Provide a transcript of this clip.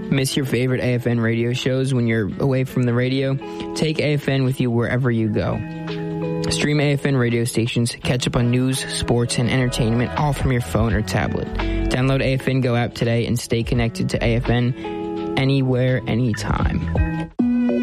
Miss your favorite AFN radio shows when you're away from the radio? Take AFN with you wherever you go. Stream AFN radio stations, catch up on news, sports, and entertainment, all from your phone or tablet. Download AFN Go app today and stay connected to AFN anywhere, anytime.